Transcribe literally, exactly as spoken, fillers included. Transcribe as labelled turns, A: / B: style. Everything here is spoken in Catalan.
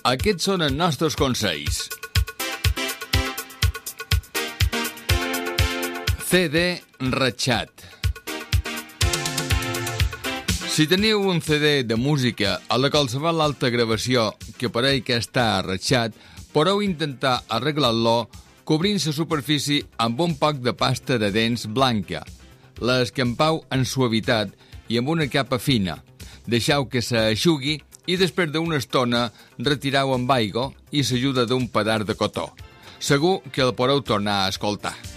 A: Aquests són els nostres consells. C D ratxat. Si teniu un C D de música a la qualsevol alta gravació que pareix que està ratxat, podeu intentar arreglar-lo cobrint la superfície amb un poc de pasta de dents blanca. L'escampau en suavitat i amb una capa fina. Deixeu que s'aixugui i després d'una estona retireu amb aigua i l'ajuda d'un pedar de cotó. Segur que el podeu tornar a escoltar.